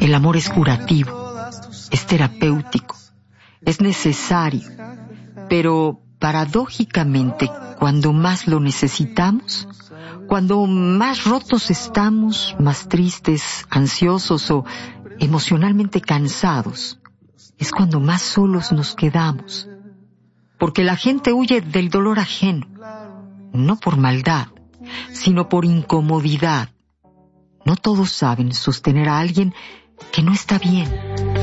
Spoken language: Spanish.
El amor es curativo, es terapéutico, es necesario, pero paradójicamente, cuando más lo necesitamos, cuando más rotos estamos, más tristes, ansiosos o emocionalmente cansados, es cuando más solos nos quedamos. Porque la gente huye del dolor ajeno, no por maldad, sino por incomodidad. No todos saben sostener a alguien que no está bien.